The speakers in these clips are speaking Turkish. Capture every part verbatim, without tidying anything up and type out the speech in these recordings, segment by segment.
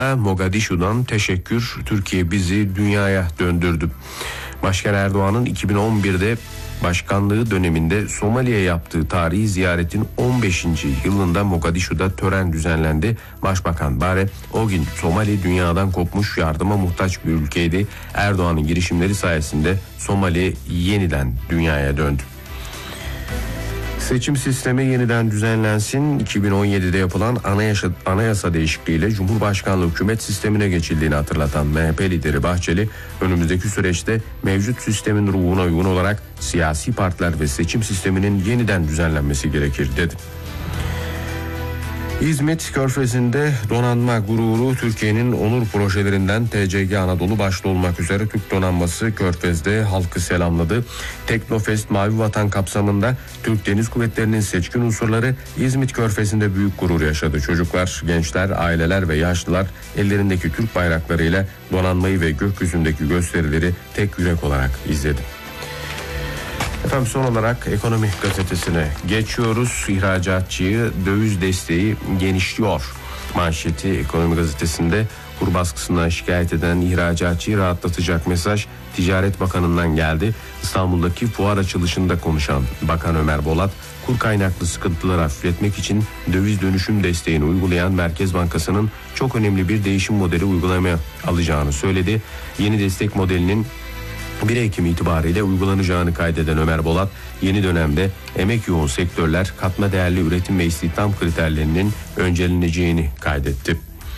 Mogadishu'dan teşekkür, Türkiye bizi dünyaya döndürdü. Başkan Erdoğan'ın iki bin on birde başkanlığı döneminde Somali'ye yaptığı tarihi ziyaretin on beşinci yılında Mogadishu'da tören düzenlendi. Başbakan Bare o gün Somali dünyadan kopmuş, yardıma muhtaç bir ülkeydi. Erdoğan'ın girişimleri sayesinde Somali yeniden dünyaya döndü. Seçim sistemi yeniden düzenlensin. iki bin on yedide yapılan anayasa, anayasa değişikliğiyle Cumhurbaşkanlığı hükümet sistemine geçildiğini hatırlatan M H P lideri Bahçeli, önümüzdeki süreçte mevcut sistemin ruhuna uygun olarak siyasi partiler ve seçim sisteminin yeniden düzenlenmesi gerekir dedi. İzmit Körfezi'nde donanma gururu Türkiye'nin onur projelerinden T C G Anadolu başta olmak üzere Türk donanması Körfez'de halkı selamladı. Teknofest Mavi Vatan kapsamında Türk Deniz Kuvvetleri'nin seçkin unsurları İzmit Körfezi'nde büyük gurur yaşadı. Çocuklar, gençler, aileler ve yaşlılar ellerindeki Türk bayraklarıyla donanmayı ve gökyüzündeki gösterileri tek yürek olarak izledi. Efendim, son olarak Ekonomi Gazetesi'ne geçiyoruz. İhracatçıyı döviz desteği genişliyor manşeti Ekonomi Gazetesi'nde. Kur baskısından şikayet eden ihracatçıyı rahatlatacak mesaj Ticaret Bakanı'ndan geldi. İstanbul'daki fuar açılışında konuşan Bakan Ömer Bolat, kur kaynaklı sıkıntıları hafifletmek için döviz dönüşüm desteğini uygulayan Merkez Bankası'nın çok önemli bir değişim modeli uygulamaya alacağını söyledi. Yeni destek modelinin bir Ekim itibariyle uygulanacağını kaydeden Ömer Bolat, yeni dönemde emek yoğun sektörler, katma değerli üretim ve istihdam kriterlerinin önceleneceğini kaydetti.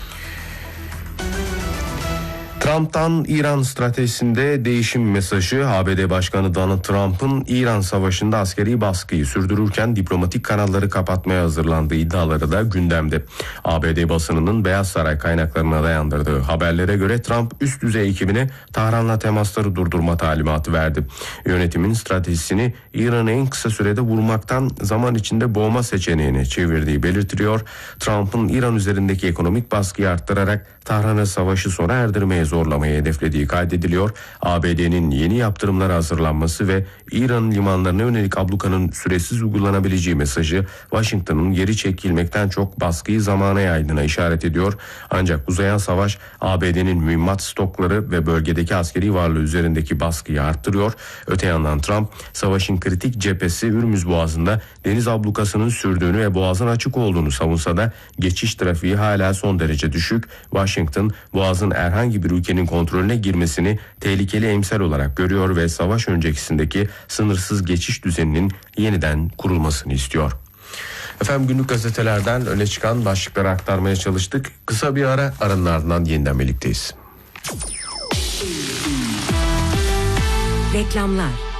Trump'tan İran stratejisinde değişim mesajı. A B D Başkanı Donald Trump'ın İran savaşında askeri baskıyı sürdürürken diplomatik kanalları kapatmaya hazırlandığı iddiaları da gündemde. A B D basınının Beyaz Saray kaynaklarına dayandırdığı haberlere göre Trump üst düzey ekibine Tahran'la temasları durdurma talimatı verdi. Yönetimin stratejisini İran'ı en kısa sürede vurmaktan zaman içinde boğma seçeneğine çevirdiği belirtiliyor. Trump'ın İran üzerindeki ekonomik baskıyı arttırarak Tahran'a savaşı sona erdirmeye zorlamayı hedeflediği kaydediliyor. A B D'nin yeni yaptırımlara hazırlanması ve İran'ın limanlarına yönelik ablukanın süresiz uygulanabileceği mesajı Washington'ın geri çekilmekten çok baskıyı zamana yaydığına işaret ediyor. Ancak uzayan savaş A B D'nin mühimmat stokları ve bölgedeki askeri varlığı üzerindeki baskıyı arttırıyor. Öte yandan Trump, savaşın kritik cephesi Hürmüz Boğazı'nda deniz ablukasının sürdüğünü ve boğazın açık olduğunu savunsa da geçiş trafiği hala son derece düşük. Washington, boğazın herhangi bir ülkenin kontrolüne girmesini tehlikeli emsal olarak görüyor ve savaş öncesindeki sınırsız geçiş düzeninin yeniden kurulmasını istiyor. Efendim, günlük gazetelerden öne çıkan başlıkları aktarmaya çalıştık. Kısa bir ara, aranın ardından yeniden birlikteyiz. Reklamlar.